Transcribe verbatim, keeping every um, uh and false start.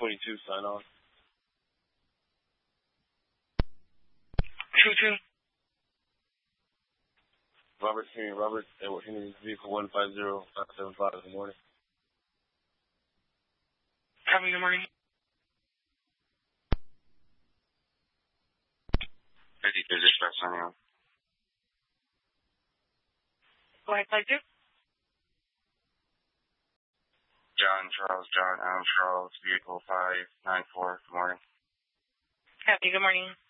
twenty-two, sign on. two two. Robert Henry, Robert, Edward Henry, vehicle one five zero five seven five in the morning. Copy, good morning. fifty-two dispatch, signing on. Go ahead, five two. John Charles, John Allen Charles, vehicle five nine four, good morning. Copy, good morning.